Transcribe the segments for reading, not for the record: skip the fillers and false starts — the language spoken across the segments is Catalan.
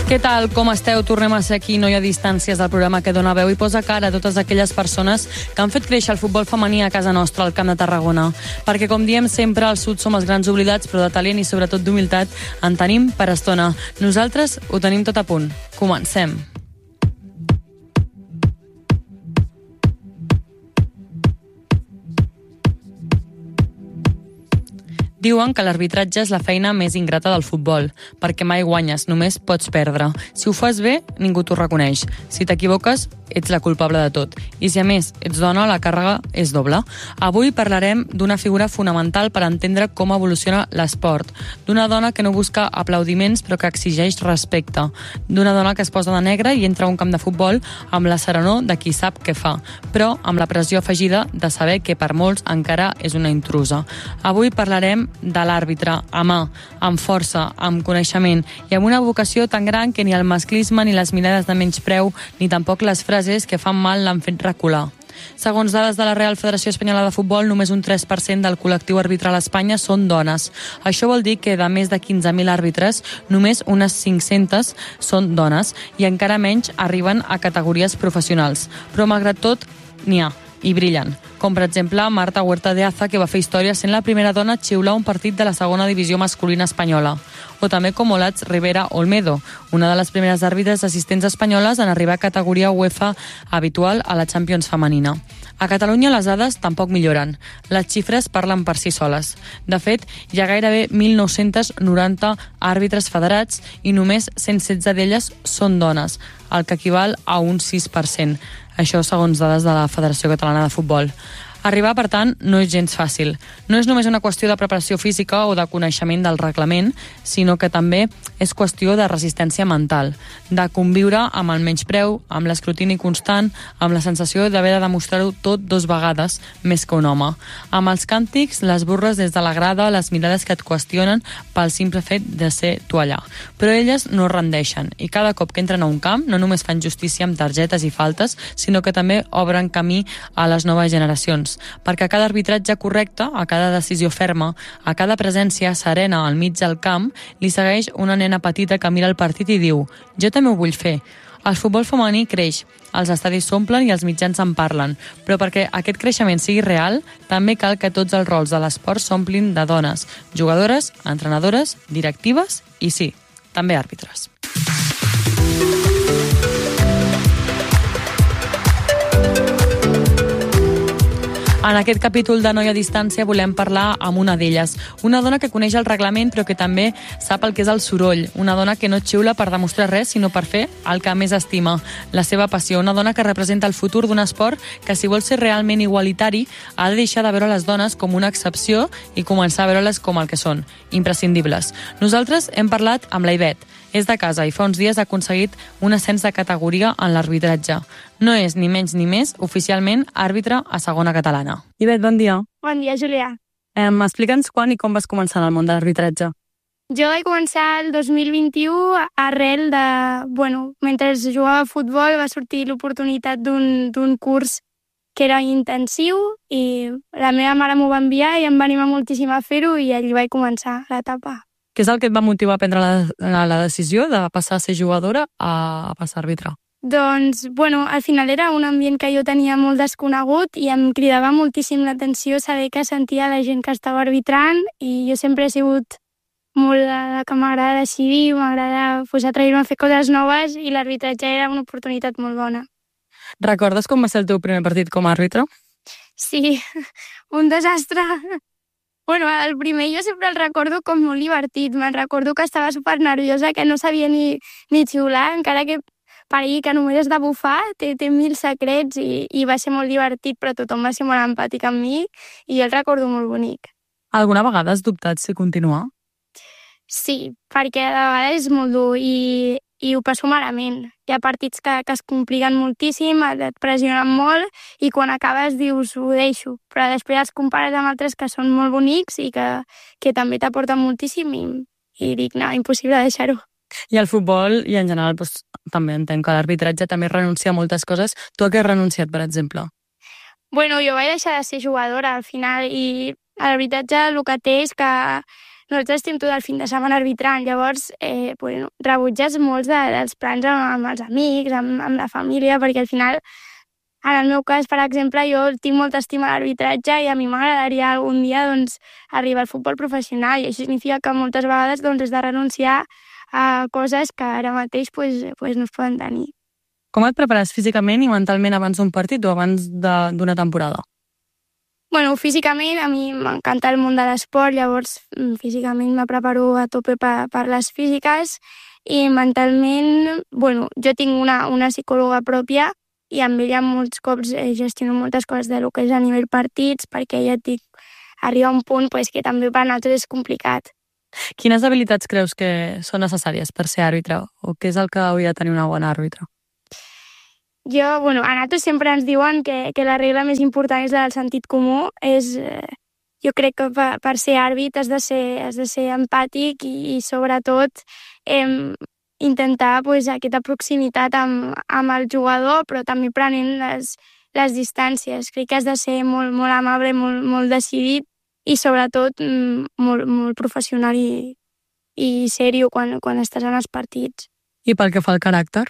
Què tal? Com esteu? Tornem a ser aquí, No hi ha distàncies, del programa que dona veu i posa cara a totes aquelles persones que han fet créixer el futbol femení a casa nostra, al Camp de Tarragona. Perquè, com diem sempre, al sud som els grans oblidats, però de talent i sobretot d'humilitat en tenim per estona. Nosaltres ho tenim tot a punt. Comencem. Diuen que l'arbitratge és la feina més ingrata del futbol, perquè mai guanyes, només pots perdre. Si ho fas bé, ningú t'ho reconeix. Si t'equivoques, ets la culpable de tot. I si a més ets dona, la càrrega és doble. Avui parlarem d'una figura fonamental per entendre com evoluciona l'esport. D'una dona que no busca aplaudiments però que exigeix respecte. D'una dona que es posa de negre i entra a un camp de futbol amb la serenor de qui sap què fa, però amb la pressió afegida de saber que per molts encara és una intrusa. Avui parlarem de l'àrbitre, a mà, amb força, amb coneixement i amb una vocació tan gran que ni el masclisme ni les mirades de menyspreu ni tampoc les frases que fan mal l'han fet recular. Segons dades de la Real Federació Espanyola de Futbol, només un 3% del col·lectiu arbitral a Espanya són dones. Això vol dir que de més de 15.000 àrbitres, només unes 500 són dones i encara menys arriben a categories professionals. Però malgrat tot, n'hi ha i brillen, com per exemple Marta Huerta de Aza, que va fer història sent la primera dona a xiular un partit de la segona divisió masculina espanyola, o també com Olatz Rivera Olmedo, una de les primeres àrbitres assistents espanyoles en arribar a categoria UEFA habitual a la Champions femenina. A Catalunya les dades tampoc milloren. Les xifres parlen per si soles. De fet, hi ha gairebé 1.990 àrbitres federats i només 116 d'elles són dones, el que equival a un 6%. Això segons dades de la Federació Catalana de Futbol. Arribar, per tant, no és gens fàcil. No és només una qüestió de preparació física o de coneixement del reglament, sinó que també és qüestió de resistència mental, de conviure amb el menyspreu, amb l'escrutini constant, amb la sensació d'haver de demostrar-ho tot 2 vegades més que un home. Amb els càntics, les burles des de la grada, les mirades que et qüestionen pel simple fet de ser tu allà. Però elles no rendeixen i cada cop que entren a un camp no només fan justícia amb targetes i faltes, sinó que també obren camí a les noves generacions. Perquè a cada arbitratge correcte, a cada decisió ferma, a cada presència serena al mig del camp, li segueix una nena petita que mira el partit i diu: jo també ho vull fer. El futbol femení creix, els estadis s'omplen i els mitjans en parlen, però perquè aquest creixement sigui real, també cal que tots els rols de l'esport s'omplin de dones, jugadores, entrenadores, directives i sí, també àrbitres. En aquest capítol de No hi ha distància volem parlar amb una d'elles, una dona que coneix el reglament però que també sap el que és el soroll, una dona que no xiula per demostrar res sinó per fer el que més estima, la seva passió, una dona que representa el futur d'un esport que si vol ser realment igualitari ha de deixar de veure les dones com una excepció i començar a veure-les com el que són, imprescindibles. Nosaltres hem parlat amb la Ivet, és de casa i fa uns dies ha aconseguit un ascens de categoria en l'arbitratge. No és ni menys ni més, oficialment, àrbitre a segona catalana. Ivet, bon dia. Bon dia, Julià. Explica'ns quan i com vas començar en el món de l'arbitratge. Jo vaig començar el 2021 arrel de... mentre jugava a futbol va sortir l'oportunitat d'un curs que era intensiu i la meva mare m'ho va enviar i em va animar moltíssim a fer-ho i allí vaig començar l'etapa. Què és el que et va motivar a prendre la decisió de passar a ser jugadora a passar a àrbitre? Doncs, al final era un ambient que jo tenia molt desconegut i em cridava moltíssim l'atenció saber que sentia la gent que estava arbitrant i jo sempre he sigut molt que m'agrada decidir, m'agrada atrevir-me a fer coses noves i l'arbitratge era una oportunitat molt bona. Recordes com va ser el teu primer partit com a àrbitre? Sí, un desastre. El primer jo sempre el recordo com molt divertit. Me'n recordo que estava super nerviosa, que no sabia ni xiular, encara que paregui que només és de bufar, té 1.000 secrets i va ser molt divertit, però tothom va ser molt empàtic amb mi i jo el recordo molt bonic. Alguna vegada has dubtat si continuar? Sí, perquè de vegades és molt dur i ho passo malament. Hi ha partits que es compliquen moltíssim, et pressionen molt i quan acabes dius ho deixo, però després els compares amb altres que són molt bonics i que també t'aporten moltíssim i dic, no, impossible deixar-ho. I el futbol, i en general també entenc que l'arbitratge també renuncia a moltes coses. Tu a què has renunciat, per exemple? Jo vaig deixar de ser jugadora al final i l'arbitratge el que té és que nosaltres estem tot el fin de setmana arbitrant, llavors rebutges molts dels plans amb els amics, amb la família, perquè al final, en el meu cas, per exemple, jo tinc molta estima a l'arbitratge i a mi m'agradaria algun dia doncs, arribar al futbol professional, i això significa que moltes vegades doncs, has de renunciar a coses que ara mateix no es poden tenir. Com et prepares físicament i mentalment abans d'un partit o abans d'una temporada? Físicament, a mi m'encanta el món de l'esport, llavors físicament me preparo a tope per les físiques, i mentalment, jo tinc una psicòloga pròpia i amb ella molts cops gestiono moltes coses del que és a nivell partits, perquè ja et dic, arriba un punt que també per nosaltres és complicat. Quines habilitats creus que són necessàries per ser àrbitre o què és el que hauria de tenir una bona àrbitre? A nosaltres sempre ens diuen que la regla més important és la del sentit comú. Jo crec que per ser àrbit has de ser empàtic i sobretot intentar aquesta proximitat amb el jugador, però també prenent les distàncies. Crec que has de ser molt, molt amable, molt, molt decidit i sobretot molt, molt professional i serio quan estàs en els partits. I pel que fa al caràcter?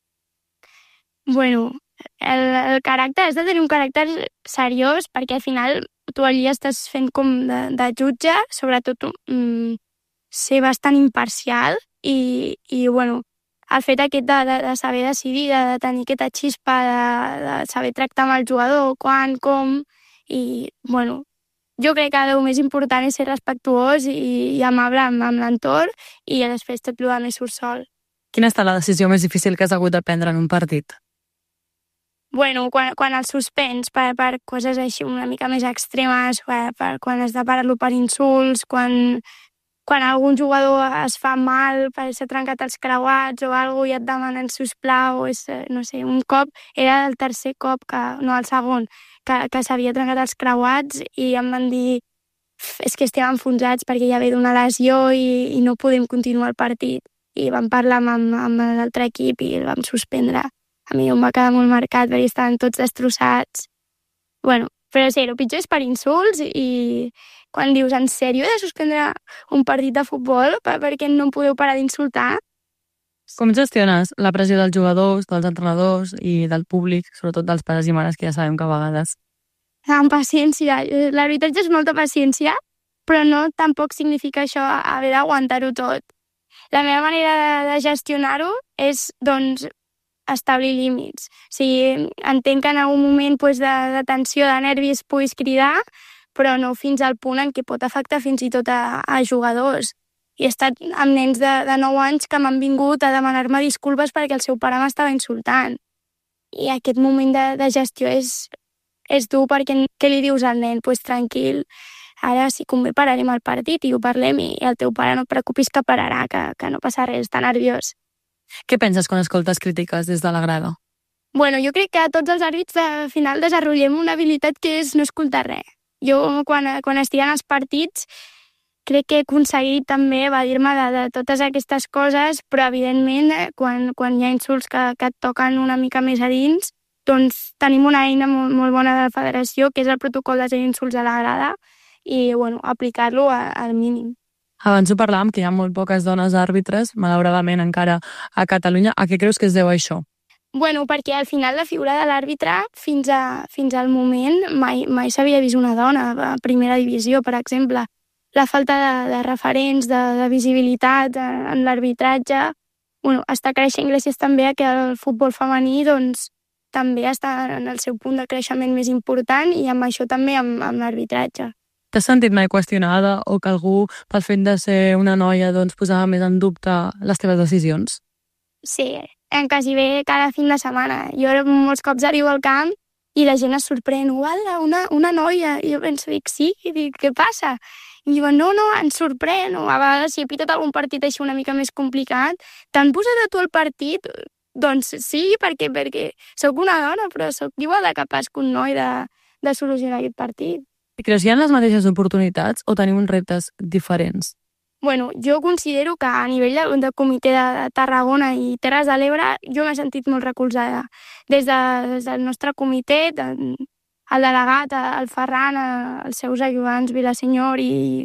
El caràcter, has de tenir un caràcter seriós, perquè al final tu allí estàs fent com de jutge, sobretot ser bastant imparcial i el fet aquest de saber decidir, de tenir aquesta xispa, de saber tractar amb el jugador, quan, com, i jo crec que el més important és ser respectuós i amable amb l'entorn, i després tot el més surt sol. Quina ha estat la decisió més difícil que has hagut de prendre en un partit? Quan el suspens per coses així una mica més extremes, quan has de parar-lo per insults, quan algun jugador es fa mal per s'ha trencat els creuats o alguna cosa i et demanen sisplau, no sé, un cop, era el tercer cop, no el segon, que s'havia trencat els creuats i em van dir és que estem enfonsats perquè ja ve d'una lesió i no podem continuar el partit. I vam parlar amb l'altre equip i el vam suspendre. A mi em va quedar molt marcat perquè estaven tots destrossats. Però sí, el pitjor és per insults i quan dius, en sèrio, he de suspendre un partit de futbol perquè no podeu parar d'insultar? Com gestiones la pressió dels jugadors, dels entrenadors i del públic, sobretot dels pares i mares, que ja sabem que a vegades... Amb paciència. La veritat és molta paciència, però no tampoc significa això haver d'aguantar-ho tot. La meva manera de gestionar-ho és, establir límits. O sigui, entenc que en algun moment de tensió, de nervis, puguis cridar, però no fins al punt en què pot afectar fins i tot a jugadors. I he estat amb nens de 9 anys que m'han vingut a demanar-me disculpes perquè el seu pare m'estava insultant. I aquest moment de gestió és dur, perquè què li dius al nen? Tranquil, ara si convé pararem el partit i ho parlem, i el teu pare no et preocupis que pararà, que no passa res, està nerviós. Què penses quan escoltes crítiques des de la grada? Jo crec que tots els àrbits al final desenvolupem una habilitat que és no escoltar res. Jo, quan estic en els partits, crec que he aconseguit també evadir-me de totes aquestes coses, però evidentment quan hi ha insults que et toquen una mica més a dins, tenim una eina molt, molt bona de la federació, que és el protocol de insults a la grada, i aplicar-lo al mínim. Abans ho parlàvem, que hi ha molt poques dones àrbitres, malauradament encara a Catalunya. A què creus que es deu això? Perquè al final la figura de l'àrbitre fins al moment mai s'havia vist una dona a primera divisió, per exemple. La falta de referents, de visibilitat en l'arbitratge, està creixent gràcies també a que el futbol femení també està en el seu punt de creixement més important, i amb això també amb l'arbitratge. T'has sentit mai qüestionada o que algú, pel fet de ser una noia, posava més en dubte les teves decisions? Sí, en quasi bé cada fin de setmana. Jo molts cops arribo al camp i la gent es sorprèn. Una noia. I jo penso, sí, què passa? I diuen, no, ens sorprèn. O a vegades, si he pitat algun partit així una mica més complicat, t'han posat a tu el partit? Doncs sí, perquè sóc una dona, però sóc igual de capaç que un noi de solucionar aquest partit. I creus que hi ha les mateixes oportunitats o tenim uns reptes diferents? Jo considero que a nivell de comitè de Tarragona i Terres de l'Ebre jo m'he sentit molt recolzada. Des del nostre comitè, el delegat, el Ferran, els seus ajudants, Vilasenyor i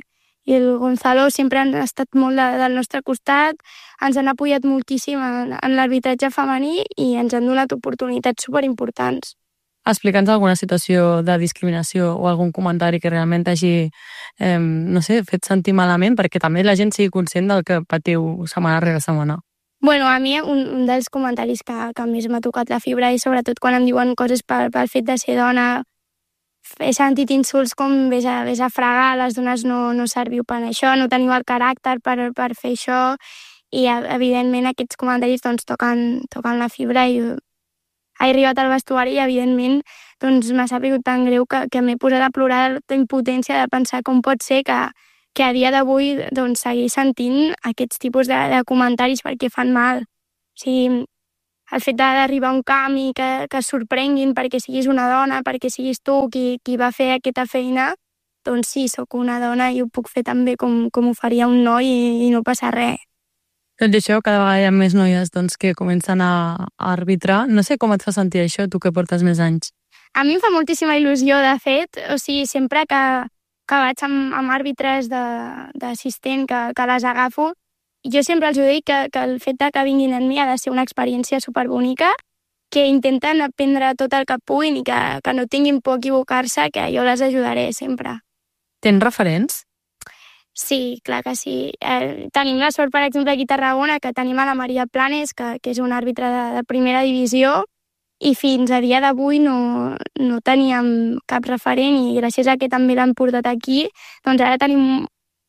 el Gonzalo sempre han estat molt del nostre costat, ens han apoyat moltíssim en l'arbitratge femení i ens han donat oportunitats superimportants. Explica'ns alguna situació de discriminació o algun comentari que realment t'hagi, no sé, fet sentir malament, perquè també la gent sigui conscient del que patiu setmana rere setmana. Bueno, a mi un dels comentaris que més m'ha tocat la fibra i sobretot quan em diuen coses pel fet de ser dona, he sentit insults com vés a fregar, les dones no serviu per això, no teniu el caràcter per fer això, i evidentment aquests comentaris doncs, toquen la fibra i he arribat al vestuari i evidentment doncs, m'ha sabut tan greu que m'he posat a plorar d'impotència de pensar com pot ser que a dia d'avui doncs, seguir sentint aquests tipus de comentaris perquè fan mal. O sigui, el fet d'arribar a un camp i que es sorprenguin perquè siguis una dona, perquè siguis tu qui va fer aquesta feina, doncs sí, sóc una dona i ho puc fer també com ho faria un noi i no passa res. Tot i això, cada vegada hi ha més noies doncs, que comencen a arbitrar. No sé com et fa sentir això, tu que portes més anys. A mi em fa moltíssima il·lusió, de fet. O sigui, sempre que vaig amb àrbitres d'assistent que les agafo, jo sempre els dic que el fet que vinguin en mi ha de ser una experiència superbonica, que intenten aprendre tot el que puguin i que no tinguin por a equivocar-se, que jo les ajudaré sempre. Tens referents? Sí, clar que sí. Tenim la sort, per exemple, aquí a Tarragona, que tenim a la Maria Planes, que és una àrbitre de primera divisió, i fins a dia d'avui no teníem cap referent, i gràcies a que també l'han portat aquí, doncs ara tenim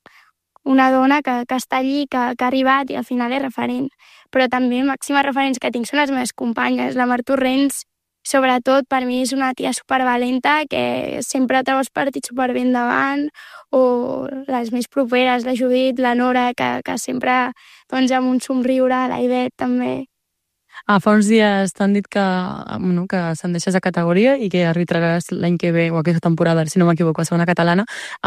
una dona que està allí, que ha arribat i al final és referent. Però també màximes referents que tinc són les meves companyes. La Mar Torrents, sobretot, per mi és una tia supervalenta que sempre treu els partits superbé endavant, o les més properes, la Judit, la Nora, que sempre doncs, amb un somriure, la Ivet també. Fa uns dies t'han dit que se'n deixes de categoria i que arbitraràs l'any que ve, o aquesta temporada, si no m'equivoco, a segona catalana.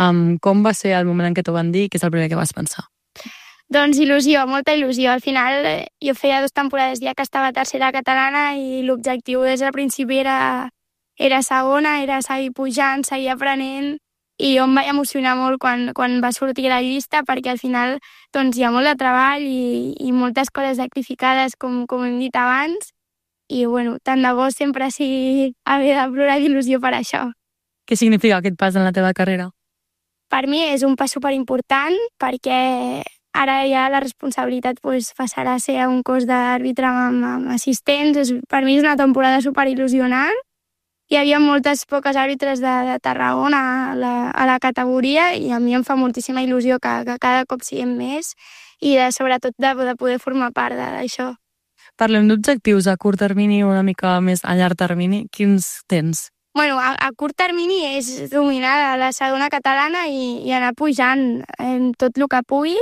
Com va ser el moment en què t'ho van dir i què és el primer que vas pensar? Doncs il·lusió, molta il·lusió. Al final jo feia 2 temporades ja que estava a tercera catalana i l'objectiu des del principi era segona, era seguir pujant, seguir aprenent, i jo em vaig emocionar molt quan va sortir la llista perquè al final doncs, hi ha molt de treball i moltes coses sacrificades, com hem dit abans, i bueno, tant de bo sempre sigui haver de plorar d'il·lusió per això. Què significa aquest pas en la teva carrera? Per mi és un pas superimportant perquè ara ja la responsabilitat passarà a ser a un cos d'àrbitre amb assistents. Per mi és una temporada superil·lusionant. Hi havia poques àrbitres de Tarragona a la categoria i a mi em fa moltíssima il·lusió que cada cop siguem més i sobretot de poder formar part d'això. Parlem d'objectius a curt termini i una mica més a llarg termini. Quins tens? Bueno, a curt termini és dominar la segona catalana i anar pujant en tot el que pugui.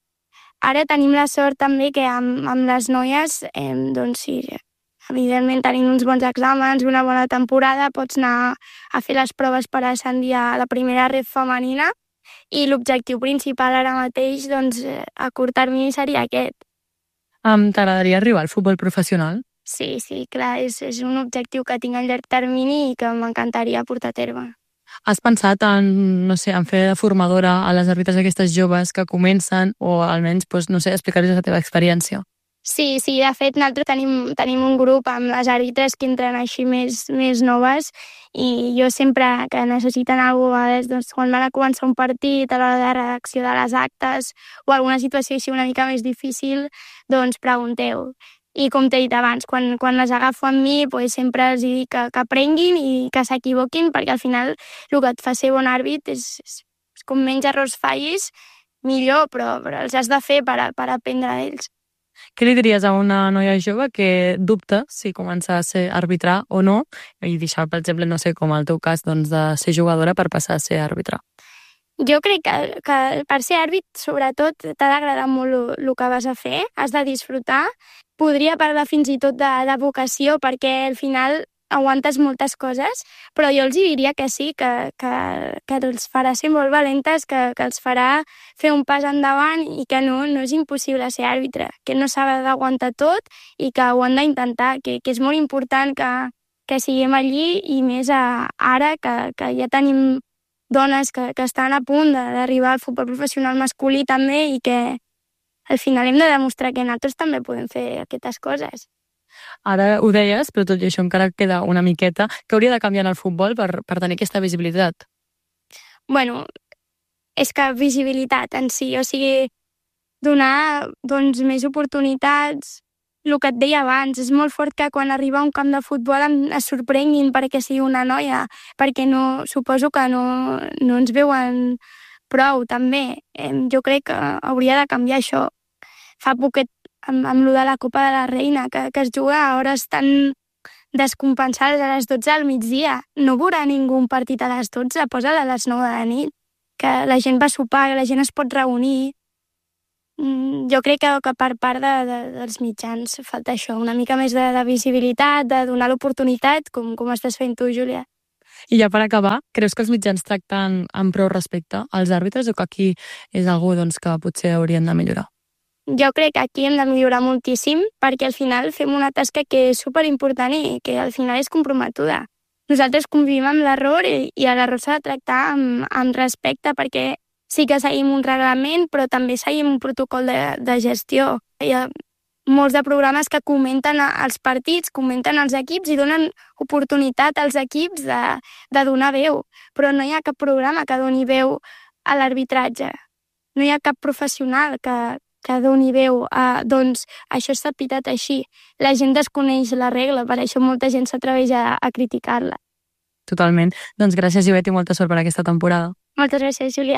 Ara tenim la sort també que amb les noies, doncs sí, evidentment tenim uns bons exàmens, una bona temporada, pots anar a fer les proves per ascendir a la primera ref femenina i l'objectiu principal ara mateix doncs, a curt termini seria aquest. T'agradaria arribar al futbol professional? Sí, clar, és un objectiu que tinc a llarg termini i que m'encantaria portar a terme. Has pensat en fer de formadora a les àrbitres aquestes joves que comencen o almenys, explicar-los la teva experiència? Sí, de fet nosaltres tenim un grup amb les àrbitres que entren així més noves i jo sempre que necessiten alguna cosa, doncs, quan van a començar un partit, a l'hora de redacció de les actes o alguna situació així una mica més difícil, doncs pregunteu. I com t'he dit abans, quan les agafo amb mi, doncs sempre els dic que aprenguin i que s'equivoquin, perquè al final el que et fa ser bon àrbit és com menys errors fallis, millor, però els has de fer per aprendre d'ells. Què li diries a una noia jove que dubta si començar a ser arbitrar o no i deixar, per exemple, com el teu cas, doncs, de ser jugadora per passar a ser àrbitre? Jo crec que per ser àrbit, sobretot, t'ha d'agradar molt el que vas a fer, has de disfrutar. Podria parlar fins i tot de vocació, perquè al final aguantes moltes coses, però jo els diria que sí, que els farà ser molt valentes, que els farà fer un pas endavant i que no és impossible ser àrbitre, que no s'ha d'aguantar tot i que ho han d'intentar, que és molt important que siguem allí i més ara que ja tenim dones que estan a punt d'arribar al futbol professional masculí també i que al final hem de demostrar que nosaltres també podem fer aquestes coses. Ara ho deies, però tot i això encara queda una miqueta. Què hauria de canviar en el futbol per tenir aquesta visibilitat? Bueno, és que visibilitat en si, o sigui, donar doncs, més oportunitats. El que et deia abans, és molt fort que quan arriba a un camp de futbol es sorprenguin perquè sigui una noia, perquè suposo que no ens veuen prou, també. Jo crec que hauria de canviar això. Fa poquet, amb lo de la Copa de la Reina, que es juga a hores tan descompensades a les 12 al migdia. No veurà ningú un partit a les 12, posa-la a les 9 de la nit, que la gent va sopar, que la gent es pot reunir. Jo crec que per part dels mitjans falta això, una mica més de visibilitat, de donar l'oportunitat, com estàs fent tu, Júlia. I ja per acabar, creus que els mitjans tracten amb prou respecte als àrbitres o que aquí és algú que potser haurien de millorar? Jo crec que aquí hem de millorar moltíssim perquè al final fem una tasca que és superimportant i que al final és comprometuda. Nosaltres convivim amb l'error i l'error s'ha de tractar amb respecte perquè sí que seguim un reglament però també seguim un protocol de gestió. Hi ha molts de programes que comenten els partits, comenten els equips i donen oportunitat als equips de donar veu, però no hi ha cap programa que doni veu a l'arbitratge. No hi ha cap professional que doni veu doncs això s'ha pitat així. La gent desconeix la regla, per això molta gent s'atreveix a criticar-la. Totalment. Doncs gràcies, Ivet, i molta sort per aquesta temporada. Moltes gràcies, Júlia.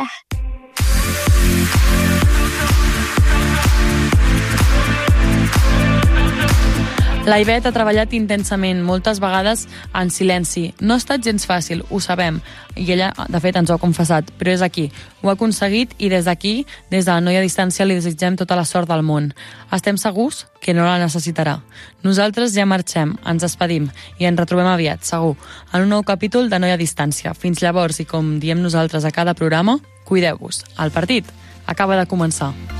La Ivet ha treballat intensament, moltes vegades en silenci. No ha estat gens fàcil, ho sabem. I ella, de fet, ens ho ha confessat, però és aquí. Ho ha aconseguit i des d'aquí, des de la Noia a Distància, li desitgem tota la sort del món. Estem segurs que no la necessitarà. Nosaltres ja marxem, ens despedim i ens retrobem aviat, segur, en un nou capítol de Noia a Distància. Fins llavors, i com diem nosaltres a cada programa, cuideu-vos. El partit acaba de començar.